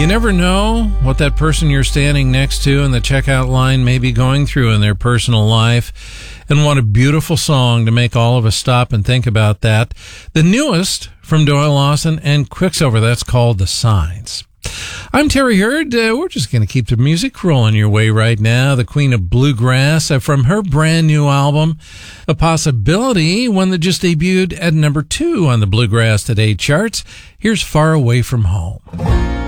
You never know what that person you're standing next to in the checkout line may be going through in their personal life. And what a beautiful song to make all of us stop and think about that. The newest from Doyle Lawson and Quicksilver, that's called The Signs. I'm Terry Hurd. We're just going to keep the music rolling your way right now. The Queen of Bluegrass from her brand new album, A Possibility, one that just debuted at number 2 on the Bluegrass Today charts. Here's Far Away from Home.